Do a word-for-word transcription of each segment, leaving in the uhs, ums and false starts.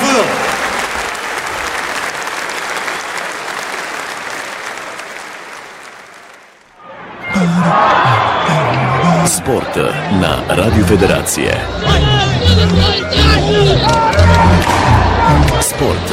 Budo. Sport na Radio Federacije. Sport.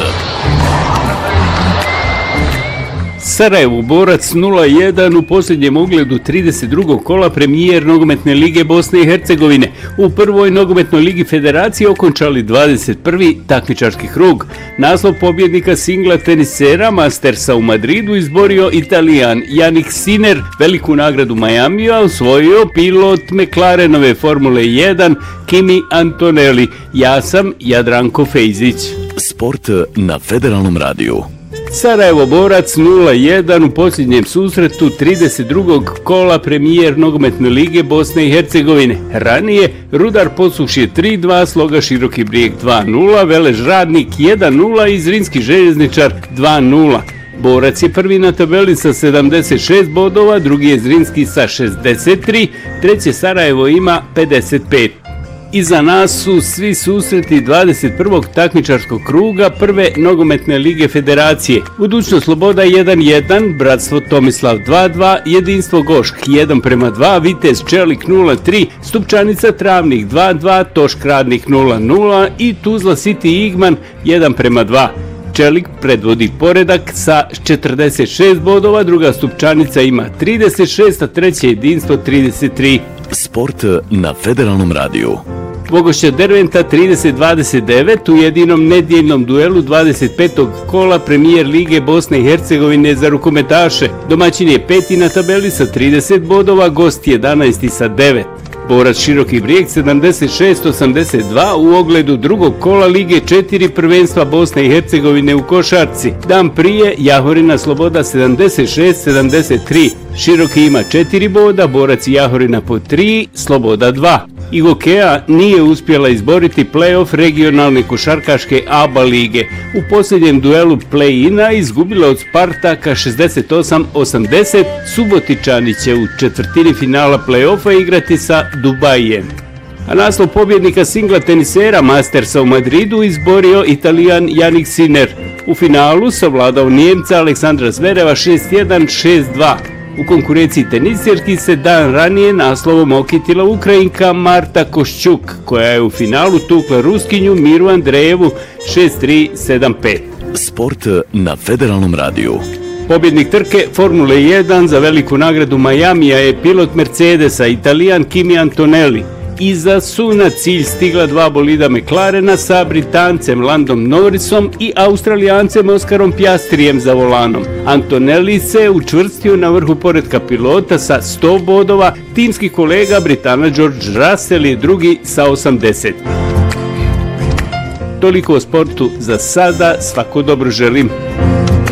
Sarajevo Borac nula jedan u posljednjem ogledu trideset drugog kola premijer nogometne lige Bosne i Hercegovine. U prvoj nogometnoj ligi federacije okončali dvadeset prvi takmičarski krug. Naslov pobjednika singla tenisera Mastersa u Madridu izborio Italijan Jannik Sinner. Veliku nagradu Majamija osvojio pilot McLarenove Formule jedan Kimi Antonelli. Ja sam Jadranko Fejzić. Sport na Federalnom radiju. Sarajevo Borac nula jedan u posljednjem susretu trideset drugog kola premijer nogometne lige Bosne i Hercegovine. Ranije Rudar Posušje tri dva, Sloga Široki Brijeg dva nula, Velež Radnik jedan nula i Zrinski Željezničar dva nula. Borac je prvi na tabeli sa sedamdeset šest bodova, drugi je Zrinski sa šezdeset tri, treće Sarajevo ima pedeset pet. Iza nas su svi susreti dvadeset prvog takmičarskog kruga prve nogometne lige federacije. Budućnost Sloboda jedan jedan, Bratstvo Tomislav dva dva, Jedinstvo Gošk jedan prema dva, Vitez Čelik nula tri, Stupčanica Travnik dva dva, Tošk Radnik nula nula i Tuzla City Igman jedan prema dva. Čelik predvodi poredak sa četrdeset šest bodova, druga Stupčanica ima trideset šest, a treće Jedinstvo trideset tri. Sport na Federalnom radiju. Bogošća Derventa trideset dvadeset devet u jedinom nedjeljnom duelu dvadeset petog kola premijer lige Bosne i Hercegovine za rukometaše. Domaćin je peti na tabeli sa trideset bodova, gost jedanaesti sa devet. Borac Široki Brijeg sedamdeset šest osamdeset dva u ogledu drugog kola Lige četiri prvenstva Bosne i Hercegovine u košarci. Dan prije Jahorina Sloboda sedamdeset šest sedamdeset tri. Široki ima četiri boda, Borac i Jahorina po tri, Sloboda dva. Igokea nije uspjela izboriti play-off regionalne košarkaške A B A lige. U posljednjem duelu play-ina izgubila od Spartaka šezdeset osam osamdeset. Subotičani će u četvrtini finala play-offa igrati sa Dubajem. A naslov pobjednika singla tenisera Mastersa u Madridu izborio Italijan Jannik Sinner. U finalu savladao Nijemca Aleksandra Zvereva šest jedan šest dva. U konkurenciji teniserki se dan ranije naslovom okitila Ukrajinka Marta Košćuk, koja je u finalu tukla Ruskinju Miru Andrejevu šest tri sedam pet. Sport na Federalnom radiju. Pobjednik trke Formule jedan za veliku nagradu Majamija je pilot Mercedesa Italijan Kimi Antonelli. Iza su na cilj stigla dva bolida McLarena sa Britancem Landom Norrisom i Australijancem Oskarom Piastrijem za volanom. Antonelli se učvrstio na vrhu poretka pilota sa sto bodova, timski kolega Britana George Russell je drugi sa osamdeset. Toliko o sportu za sada, svako dobro želim.